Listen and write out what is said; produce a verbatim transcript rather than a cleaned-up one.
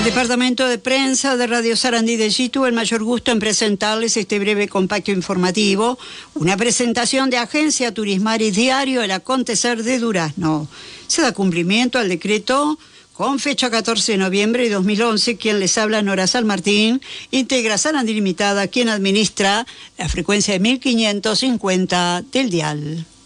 Departamento de Prensa de Radio Sarandí de Allí tuvo el mayor gusto en presentarles este breve compacto informativo, una presentación de Agencia Turismaris Diario El Acontecer de Durazno. Se da cumplimiento al decreto con fecha catorce de noviembre de dos mil once, quien les habla Nora San Martín, integra Sarandí Limitada, quien administra la frecuencia de mil quinientos cincuenta del dial.